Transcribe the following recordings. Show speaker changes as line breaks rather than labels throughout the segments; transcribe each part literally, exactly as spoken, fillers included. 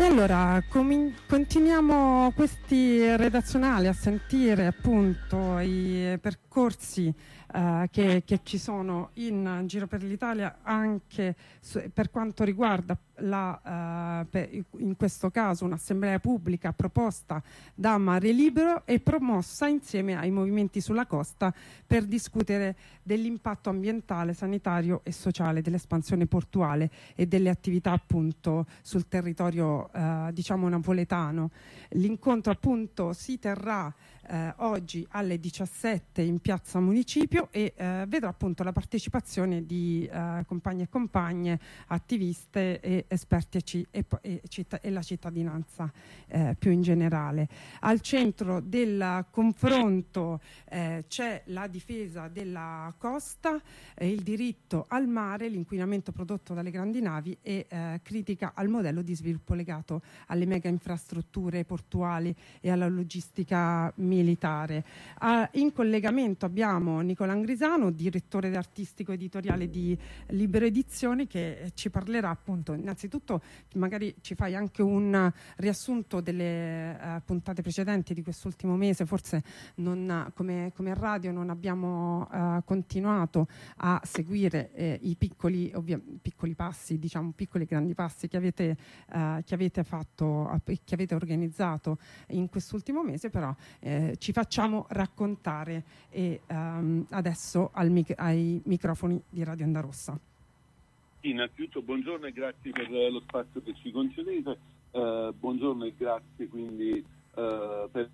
E allora comin- continuiamo questi redazionali a sentire appunto i percorsi uh, che, che ci sono in giro per l'Italia, anche su, per quanto riguarda la, uh, per, in questo caso un'assemblea pubblica proposta da Mare Libero e promossa insieme ai movimenti sulla costa per discutere dell'impatto ambientale, sanitario e sociale dell'espansione portuale e delle attività appunto sul territorio eh, diciamo napoletano. L'incontro appunto si terrà eh, oggi alle diciassette in piazza Municipio e eh, vedrà appunto la partecipazione di eh, compagni e compagne, attiviste e esperti e, ci, e, e, citt- e la cittadinanza eh, più in generale. Al centro del confronto eh, c'è la difesa della costa, eh, il diritto al mare, l'inquinamento prodotto dalle grandi navi e eh, critica al modello di sviluppo legato alle mega infrastrutture portuali e alla logistica militare. Ah, in collegamento abbiamo Nicola Angrisano, direttore artistico editoriale di Libero Edizioni, che ci parlerà appunto, innanzitutto magari ci fai anche un riassunto delle uh, puntate precedenti di quest'ultimo mese. Forse non, come, come radio non abbiamo uh, continuato a seguire eh, i piccoli, ovvia, piccoli passi, diciamo piccoli e grandi passi che avete, uh, che avete fatto, che avete organizzato in quest'ultimo mese, però eh, ci facciamo raccontare e um, adesso al mic- ai microfoni di Radio Onda Rossa.
Innanzitutto buongiorno e grazie per lo spazio che ci concedete, uh, buongiorno e grazie quindi uh, per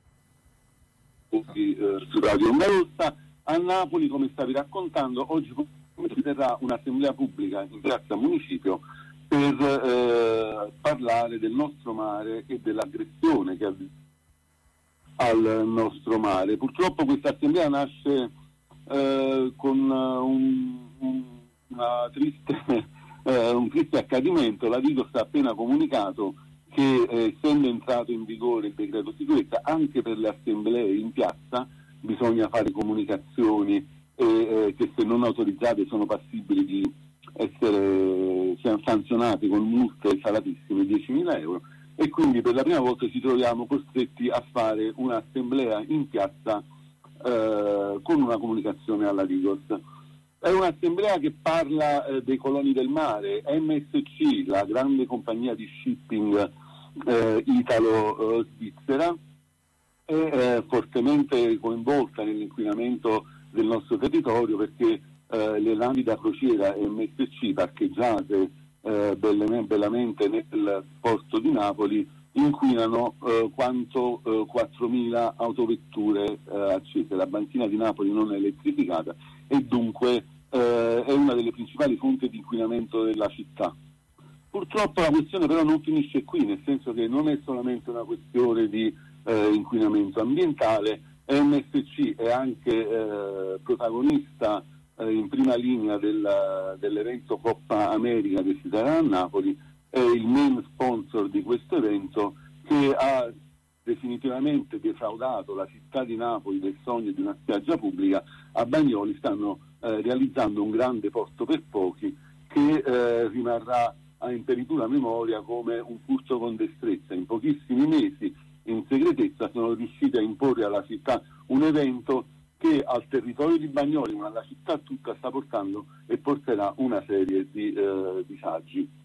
uh, su Radio Onda Rossa. A Napoli, come stavi raccontando, oggi si terrà un'assemblea pubblica in piazza Municipio per uh, parlare del nostro mare e dell'aggressione che avviene al nostro mare. Purtroppo questa assemblea nasce uh, con uh, un, un Una triste, eh, un triste accadimento. La Digos ha appena comunicato che eh, essendo entrato in vigore il decreto sicurezza, anche per le assemblee in piazza bisogna fare comunicazioni e, eh, che se non autorizzate sono passibili di essere sanzionati con multe salatissime, diecimila euro, e quindi per la prima volta ci troviamo costretti a fare un'assemblea in piazza eh, con una comunicazione alla Digos. È un'assemblea che parla eh, dei coloni del mare. M S C, la grande compagnia di shipping eh, italo-svizzera, è eh, fortemente coinvolta nell'inquinamento del nostro territorio, perché eh, le navi da crociera M S C parcheggiate eh, belle, bellamente nel porto di Napoli inquinano eh, quanto eh, quattromila autovetture eh, accese. La banchina di Napoli non è elettrificata e dunque eh, è una delle principali fonti di inquinamento della città. Purtroppo la questione però non finisce qui, nel senso che non è solamente una questione di eh, inquinamento ambientale. M S C è anche eh, protagonista eh, in prima linea del, dell'evento Coppa America che si terrà a Napoli, è il main sponsor di questo evento, che ha definitivamente defraudato la città di Napoli del sogno di una spiaggia pubblica. A Bagnoli stanno eh, realizzando un grande porto per pochi che eh, rimarrà a imperitura memoria come un furto con destrezza. In pochissimi mesi, in segretezza, sono riusciti a imporre alla città un evento che al territorio di Bagnoli, ma alla città tutta, sta portando e porterà una serie di eh, disagi.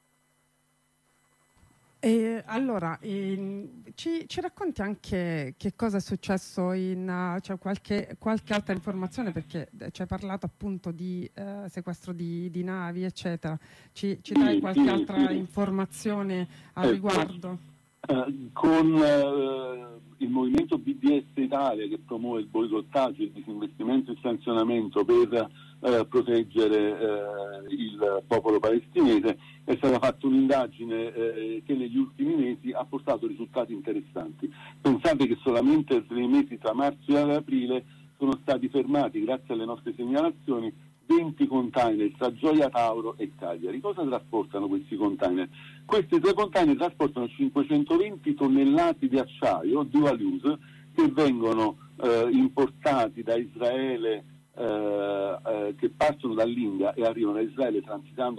E allora, in, ci, ci racconti anche che cosa è successo in, cioè qualche, qualche altra informazione, perché ci hai parlato appunto di eh, sequestro di, di navi, eccetera. Ci, ci dai
sì,
qualche
sì,
altra
sì.
informazione al
eh,
riguardo?
Eh, con eh, il movimento B D S Italia, che promuove il boicottaggio, il disinvestimento e il sanzionamento per eh, proteggere eh, il popolo palestinese, è stata fatta un'indagine eh, che negli ultimi mesi ha portato risultati interessanti. Pensate che solamente nei mesi tra marzo e aprile sono stati fermati, grazie alle nostre segnalazioni, venti container tra Gioia Tauro e Cagliari. Cosa trasportano questi container? Questi tre container trasportano cinquecentoventi tonnellate di acciaio dual use che vengono eh, importati da Israele, eh, eh, che partono dall'India e arrivano a Israele transitando